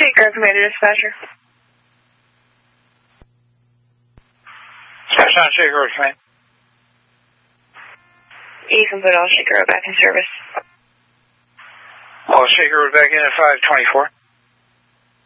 Shaker, Commander Dispatcher. Dispatch on Shaker Road, command. You can put all Shaker Road back in service. All Shaker Road back in at 524.